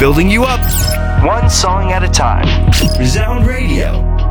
building you up, one song at a time. Resound Radio.